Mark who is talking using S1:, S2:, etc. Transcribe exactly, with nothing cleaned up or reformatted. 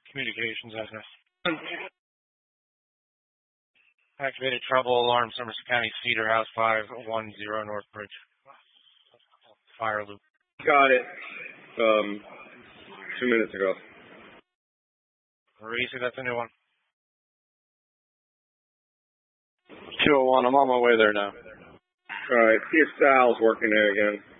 S1: Communications access. Activated trouble alarm, Somerset County, Cedar House five one zero Northbridge. Fire loop.
S2: Got it. Um, two minutes ago.
S1: Racer, that's a new one.
S3: two oh one, I'm on my way there now.
S2: Alright, see if Sal's working there again.